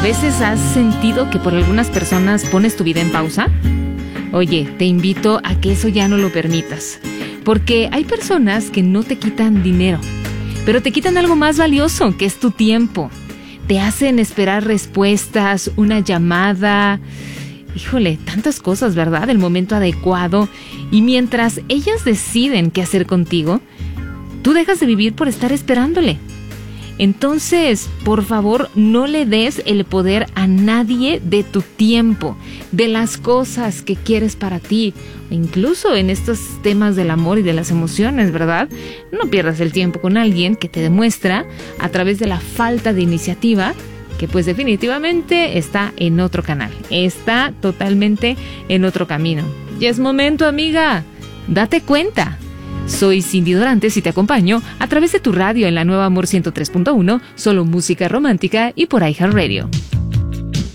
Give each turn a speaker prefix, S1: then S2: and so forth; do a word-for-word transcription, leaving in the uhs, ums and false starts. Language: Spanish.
S1: veces has sentido que por algunas personas pones tu vida en pausa? Oye, te invito a que eso ya no lo permitas, porque hay personas que no te quitan dinero, pero te quitan algo más valioso, que es tu tiempo. Te hacen esperar respuestas, una llamada, híjole, tantas cosas, ¿verdad? El momento adecuado. Y mientras ellas deciden qué hacer contigo, tú dejas de vivir por estar esperándole. Entonces, por favor, no le des el poder a nadie de tu tiempo, de las cosas que quieres para ti, incluso en estos temas del amor y de las emociones, ¿verdad? No pierdas el tiempo con alguien que te demuestra a través de la falta de iniciativa que pues definitivamente está en otro canal, está totalmente en otro camino. Ya es momento, amiga, date cuenta. Soy Cindy Dorantes y te acompaño a través de tu radio en la Nueva Amor ciento tres punto uno, solo música romántica y por iHeartRadio.